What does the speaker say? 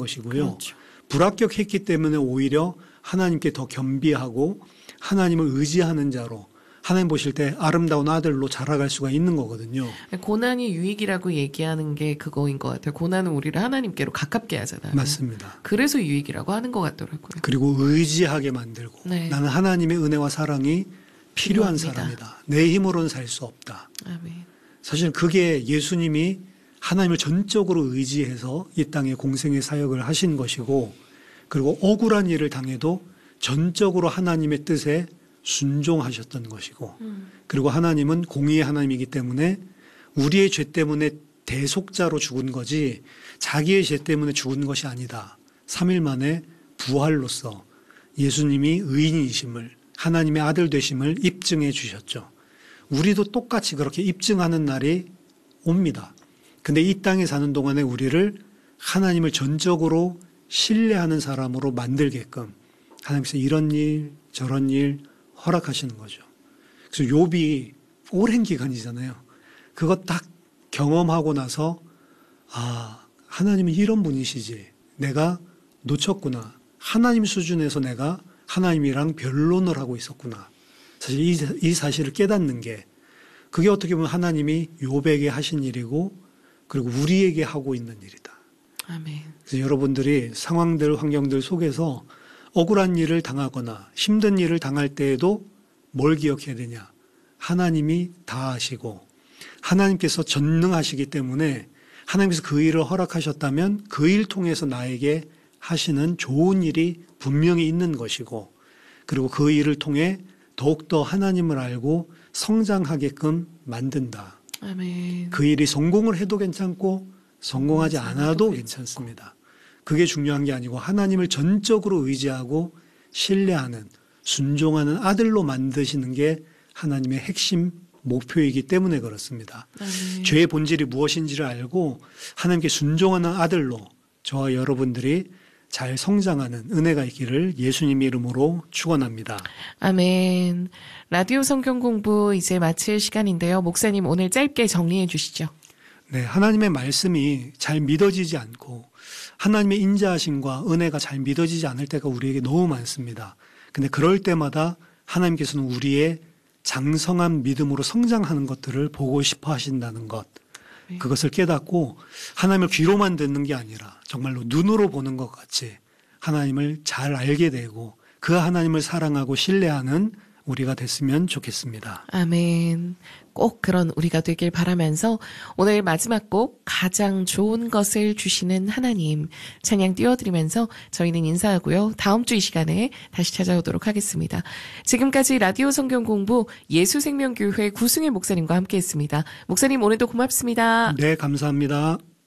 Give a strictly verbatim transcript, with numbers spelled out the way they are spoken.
것이고요. 그렇죠. 불합격했기 때문에 오히려 하나님께 더 겸비하고 하나님을 의지하는 자로 하나님 보실 때 아름다운 아들로 자라갈 수가 있는 거거든요. 고난이 유익이라고 얘기하는 게 그거인 것 같아요. 고난은 우리를 하나님께로 가깝게 하잖아요. 맞습니다. 그래서 유익이라고 하는 것 같더라고요. 그리고 의지하게 만들고 네. 나는 하나님의 은혜와 사랑이 필요한 필요합니다. 사람이다. 내 힘으로는 살 수 없다. 아멘. 사실 그게 예수님이 하나님을 전적으로 의지해서 이 땅에 공생의 사역을 하신 것이고 그리고 억울한 일을 당해도 전적으로 하나님의 뜻에 순종하셨던 것이고 음. 그리고 하나님은 공의의 하나님이기 때문에 우리의 죄 때문에 대속자로 죽은 거지 자기의 죄 때문에 죽은 것이 아니다. 삼 일 만에 부활로서 예수님이 의인이심을 하나님의 아들 되심을 입증해 주셨죠. 우리도 똑같이 그렇게 입증하는 날이 옵니다. 근데 이 땅에 사는 동안에 우리를 하나님을 전적으로 신뢰하는 사람으로 만들게끔 하나님께서 이런 일 저런 일 허락하시는 거죠. 그래서 욥이 오랜 기간이잖아요. 그거 딱 경험하고 나서 아 하나님은 이런 분이시지. 내가 놓쳤구나. 하나님 수준에서 내가 하나님이랑 변론을 하고 있었구나. 사실 이, 이 사실을 깨닫는 게 그게 어떻게 보면 하나님이 욥에게 하신 일이고 그리고 우리에게 하고 있는 일이다. 아멘. 그래서 여러분들이 상황들 환경들 속에서 억울한 일을 당하거나 힘든 일을 당할 때에도 뭘 기억해야 되냐. 하나님이 다 아시고 하나님께서 전능하시기 때문에 하나님께서 그 일을 허락하셨다면 그 일 통해서 나에게 하시는 좋은 일이 분명히 있는 것이고 그리고 그 일을 통해 더욱더 하나님을 알고 성장하게끔 만든다. 아멘. 그 일이 성공을 해도 괜찮고 성공하지 않아도 괜찮습니다. 그게 중요한 게 아니고 하나님을 전적으로 의지하고 신뢰하는 순종하는 아들로 만드시는 게 하나님의 핵심 목표이기 때문에 그렇습니다. 아멘. 죄의 본질이 무엇인지를 알고 하나님께 순종하는 아들로 저와 여러분들이 잘 성장하는 은혜가 있기를 예수님 이름으로 축원합니다. 아멘. 라디오 성경 공부 이제 마칠 시간인데요. 목사님 오늘 짧게 정리해 주시죠. 네, 하나님의 말씀이 잘 믿어지지 않고 하나님의 인자하심과 은혜가 잘 믿어지지 않을 때가 우리에게 너무 많습니다. 근데 그럴 때마다 하나님께서는 우리의 장성한 믿음으로 성장하는 것들을 보고 싶어 하신다는 것. 그것을 깨닫고 하나님을 귀로만 듣는 게 아니라 정말로 눈으로 보는 것 같이 하나님을 잘 알게 되고 그 하나님을 사랑하고 신뢰하는 우리가 됐으면 좋겠습니다. 아멘. 꼭 그런 우리가 되길 바라면서 오늘 마지막 곡 가장 좋은 것을 주시는 하나님 찬양 띄워드리면서 저희는 인사하고요. 다음 주 이 시간에 다시 찾아오도록 하겠습니다. 지금까지 라디오 성경 공부 예수생명교회 구승일 목사님과 함께했습니다. 목사님 오늘도 고맙습니다. 네, 감사합니다.